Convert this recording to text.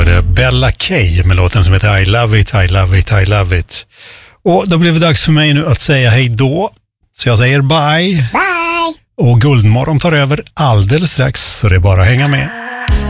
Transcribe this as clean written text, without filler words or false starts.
hörde Bella Kay med låten som heter I Love It, I Love It, I Love It. Och då blev det dags för mig nu att säga hej då. Så jag säger bye. Bye! Och Guldmorgon tar över alldeles strax, så det är bara att hänga med.